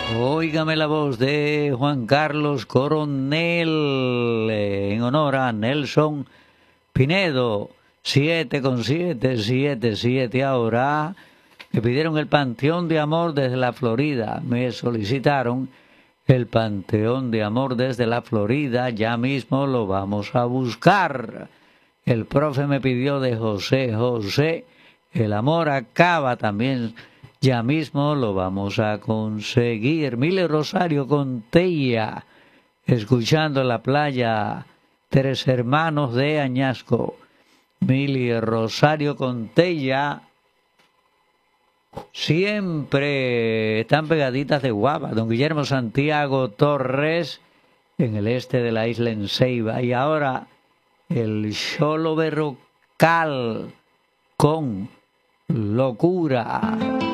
Óigame la voz de Juan Carlos Coronel en honor a Nelson Pinedo. 7,777 ahora. Me pidieron el Panteón de Amor desde la Florida. Me solicitaron el Panteón de Amor desde la Florida. Ya mismo lo vamos a buscar. El profe me pidió de José José. El amor acaba también. Ya mismo lo vamos a conseguir. Mile Rosario Contella, escuchando la playa Tres Hermanos de Añasco. Mili Rosario Contella, siempre están pegaditas de Guava. Don Guillermo Santiago Torres, en el este de la isla en Ceiba. Y ahora el Xolo Berrocal con Locura.